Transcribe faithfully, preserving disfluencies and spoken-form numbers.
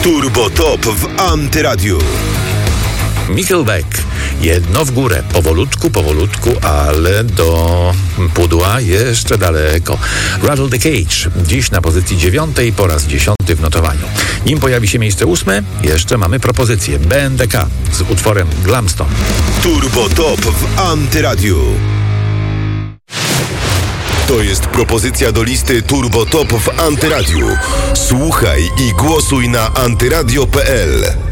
Turbo Top w Antyradiu. Nickelback. Jedno w górę. Powolutku, powolutku, ale do pudła jeszcze daleko. Rattle the Cage. Dziś na pozycji dziewiątej, po raz dziesiąty w notowaniu. Nim pojawi się miejsce ósme, jeszcze mamy propozycję. B N D K z utworem Glamstone. Turbo Top w Antyradiu. To jest propozycja do listy Turbo Top w Antyradiu. Słuchaj i głosuj na antyradio kropka p l.